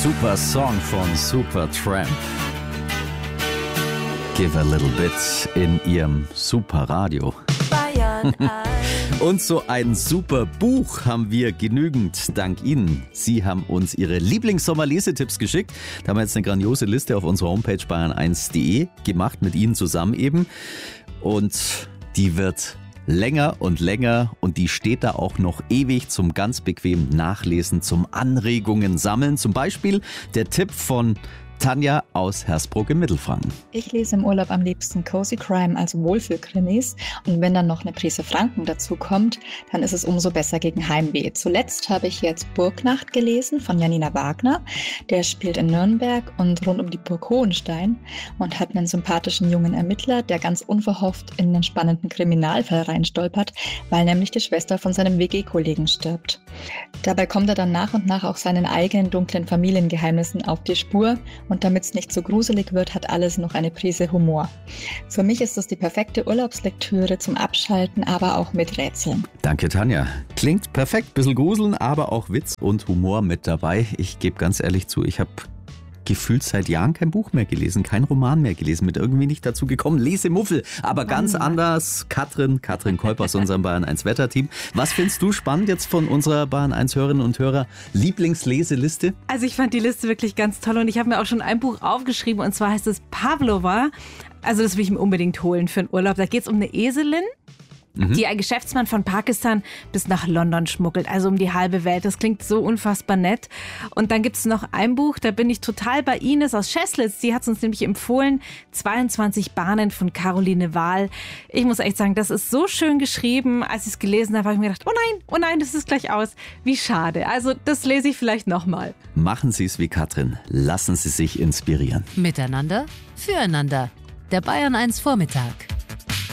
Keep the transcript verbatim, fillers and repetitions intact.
Super Song von Supertramp. Give a little bit in ihrem Superradio. Und so ein super Buch haben wir genügend, dank Ihnen. Sie haben uns Ihre Lieblings-Sommer-Lesetipps geschickt. Da haben wir jetzt eine grandiose Liste auf unserer Homepage bayern eins punkt de gemacht, mit Ihnen zusammen eben. Und die wird länger und länger und die steht da auch noch ewig zum ganz bequemen Nachlesen, zum Anregungen sammeln. Zum Beispiel der Tipp von Tanja aus Hersbruck im Mittelfranken. Ich lese im Urlaub am liebsten Cozy Crime, also Wohlfühlkrimis. Und wenn dann noch eine Prise Franken dazu kommt, dann ist es umso besser gegen Heimweh. Zuletzt habe ich jetzt Burgnacht gelesen von Janina Wagner. Der spielt in Nürnberg und rund um die Burg Hohenstein und hat einen sympathischen jungen Ermittler, der ganz unverhofft in einen spannenden Kriminalfall reinstolpert, weil nämlich die Schwester von seinem W G-Kollegen stirbt. Dabei kommt er dann nach und nach auch seinen eigenen dunklen Familiengeheimnissen auf die Spur. Und damit es nicht so gruselig wird, hat alles noch eine Prise Humor. Für mich ist das die perfekte Urlaubslektüre zum Abschalten, aber auch mit Rätseln. Danke, Tanja. Klingt perfekt. Bisschen gruseln, aber auch Witz und Humor mit dabei. Ich gebe ganz ehrlich zu, ich habe gefühlt seit Jahren kein Buch mehr gelesen, kein Roman mehr gelesen, mit irgendwie nicht dazu gekommen. Lesemuffel, aber ganz Mann. anders. Katrin, Katrin Kolb aus unserem Bayern eins Wetterteam. Was findest du spannend jetzt von unserer Bayern eins Hörerinnen und Hörer Lieblingsleseliste? Also ich fand die Liste wirklich ganz toll und ich habe mir auch schon ein Buch aufgeschrieben und zwar heißt es Pavlova. Also das will ich mir unbedingt holen für einen Urlaub. Da geht es um eine Eselin, die ein Geschäftsmann von Pakistan bis nach London schmuggelt, also um die halbe Welt. Das klingt so unfassbar nett. Und dann gibt es noch ein Buch, da bin ich total bei Ines aus Scheßlitz. Die hat es uns nämlich empfohlen, zweiundzwanzig Bahnen von Caroline Wahl. Ich muss echt sagen, das ist so schön geschrieben. Als ich es gelesen habe, habe ich mir gedacht, oh nein, oh nein, das ist gleich aus. Wie schade. Also das lese ich vielleicht nochmal. Machen Sie es wie Katrin. Lassen Sie sich inspirieren. Miteinander, füreinander. Der Bayern eins Vormittag.